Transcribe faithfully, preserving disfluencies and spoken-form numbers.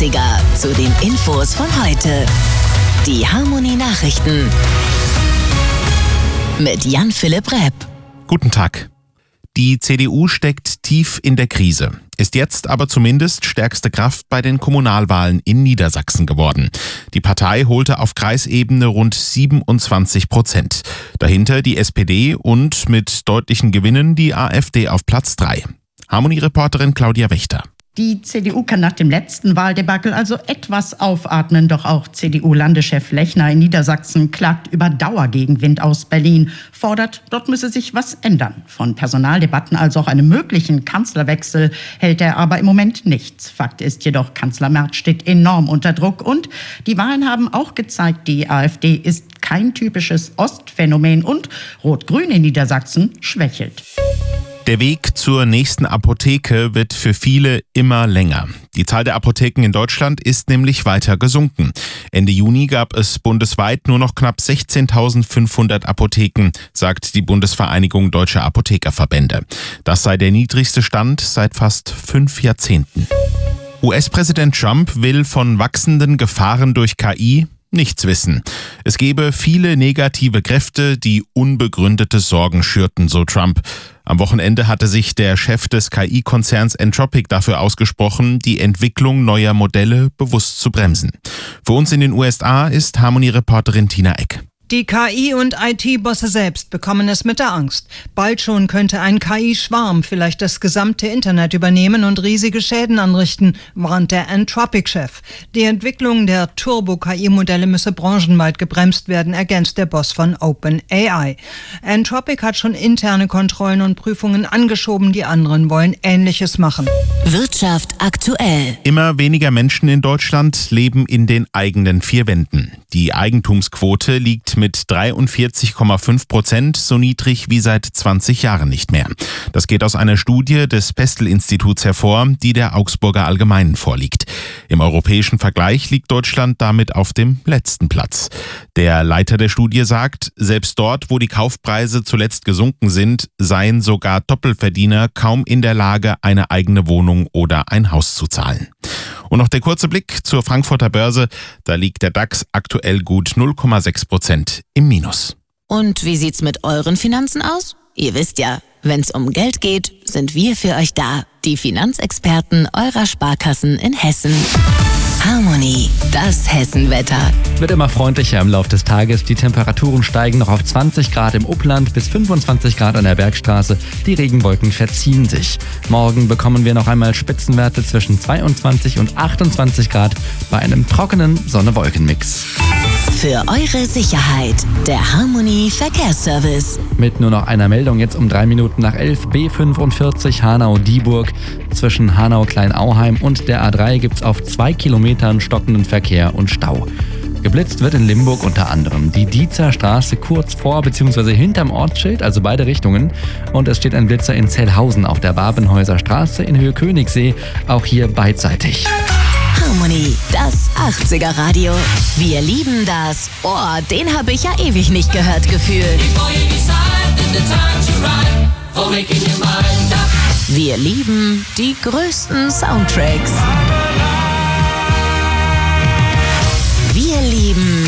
achtziger zu den Infos von heute. Die Harmony Nachrichten mit Jan-Philipp Repp. Guten Tag. Die C D U steckt tief in der Krise, ist jetzt aber zumindest stärkste Kraft bei den Kommunalwahlen in Niedersachsen geworden. Die Partei holte auf Kreisebene rund siebenundzwanzig Prozent. Dahinter die S P D und mit deutlichen Gewinnen die AfD auf Platz drei. Harmony-Reporterin Claudia Wächter. Die C D U kann nach dem letzten Wahldebakel also etwas aufatmen, doch auch C D U-Landeschef Lechner in Niedersachsen klagt über Dauergegenwind aus Berlin, fordert, dort müsse sich was ändern. Von Personaldebatten als auch einem möglichen Kanzlerwechsel hält er aber im Moment nichts. Fakt ist jedoch, Kanzler Merz steht enorm unter Druck und die Wahlen haben auch gezeigt, die AfD ist kein typisches Ostphänomen und Rot-Grün in Niedersachsen schwächelt. Der Weg zur nächsten Apotheke wird für viele immer länger. Die Zahl der Apotheken in Deutschland ist nämlich weiter gesunken. Ende Juni gab es bundesweit nur noch knapp sechzehntausendfünfhundert Apotheken, sagt die Bundesvereinigung Deutscher Apothekerverbände. Das sei der niedrigste Stand seit fast fünf Jahrzehnten. U S-Präsident Trump will von wachsenden Gefahren durch K I nichts wissen. Es gebe viele negative Kräfte, die unbegründete Sorgen schürten, so Trump. Am Wochenende hatte sich der Chef des K I-Konzerns Anthropic dafür ausgesprochen, die Entwicklung neuer Modelle bewusst zu bremsen. Für uns in den U S A ist Harmony-Reporterin Tina Eck. Die K I- und I T-Bosse selbst bekommen es mit der Angst. Bald schon könnte ein K I-Schwarm vielleicht das gesamte Internet übernehmen und riesige Schäden anrichten, warnt der Anthropic-Chef. Die Entwicklung der Turbo-K I-Modelle müsse branchenweit gebremst werden, ergänzt der Boss von OpenAI. Anthropic hat schon interne Kontrollen und Prüfungen angeschoben, die anderen wollen Ähnliches machen. Wirtschaft aktuell. Immer weniger Menschen in Deutschland leben in den eigenen vier Wänden. Die Eigentumsquote liegt mit dreiundvierzig Komma fünf Prozent so niedrig wie seit zwanzig Jahren nicht mehr. Das geht aus einer Studie des Pestel-Instituts hervor, die der Augsburger Allgemeinen vorliegt. Im europäischen Vergleich liegt Deutschland damit auf dem letzten Platz. Der Leiter der Studie sagt, selbst dort, wo die Kaufpreise zuletzt gesunken sind, seien sogar Doppelverdiener kaum in der Lage, eine eigene Wohnung oder ein Haus zu zahlen. Und noch der kurze Blick zur Frankfurter Börse. Da liegt der DAX aktuell gut null Komma sechs Prozent im Minus. Und wie sieht's mit euren Finanzen aus? Ihr wisst ja, wenn's um Geld geht, sind wir für euch da. Die Finanzexperten eurer Sparkassen in Hessen. Harmony, das Hessenwetter. Wird immer freundlicher im Laufe des Tages. Die Temperaturen steigen noch auf zwanzig Grad im Upland bis fünfundzwanzig Grad an der Bergstraße. Die Regenwolken verziehen sich. Morgen bekommen wir noch einmal Spitzenwerte zwischen zweiundzwanzig und achtundzwanzig Grad bei einem trockenen Sonne-Wolken-Mix. Für eure Sicherheit, der Harmony Verkehrsservice. Mit nur noch einer Meldung jetzt um drei Minuten nach elf, B fünfundvierzig Hanau-Dieburg. Zwischen Hanau-Kleinauheim und der A drei gibt's auf zwei Kilometern stockenden Verkehr und Stau. Geblitzt wird in Limburg unter anderem die Diezer Straße kurz vor bzw. hinterm Ortsschild, also beide Richtungen. Und es steht ein Blitzer in Zellhausen auf der Babenhäuser Straße in Höhe Königssee, auch hier beidseitig. Harmony, das achtziger Radio. Wir lieben das. Oh, den habe ich ja ewig nicht gehört gefühlt. Wir lieben die größten Soundtracks. Wir lieben